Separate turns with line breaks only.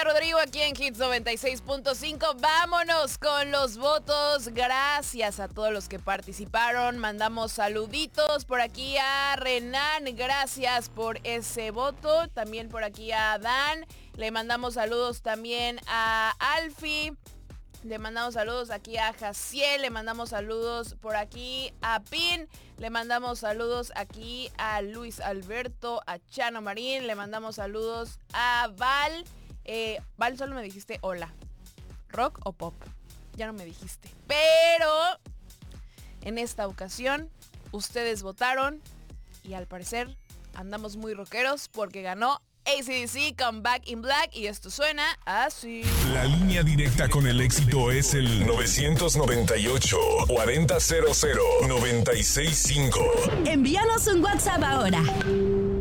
Olivia Rodrigo aquí en Hits 96.5. Vámonos con los votos. Gracias a todos los que participaron. Mandamos saluditos por aquí a Renan. Gracias por ese voto. También por aquí a Dan. Le mandamos saludos también a Alfie. Le mandamos saludos aquí a Jaciel, le mandamos saludos por aquí a Pin, le mandamos saludos aquí a Luis Alberto, a Chano Marín, le mandamos saludos a Val. Val, solo me dijiste hola. ¿Rock o pop? Ya no me dijiste. Pero en esta ocasión ustedes votaron y al parecer andamos muy rockeros porque ganó AC/DC con Back in Black y esto suena así.
La línea directa con el éxito es el 998-4000-965.
Envíanos un WhatsApp ahora.